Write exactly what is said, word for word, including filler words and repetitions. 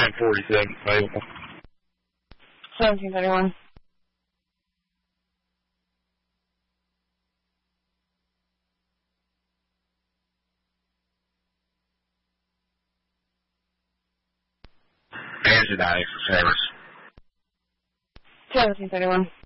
nine forty-seven available. seventeen thirty-one. Angie ninety for service. seventeen thirty-one.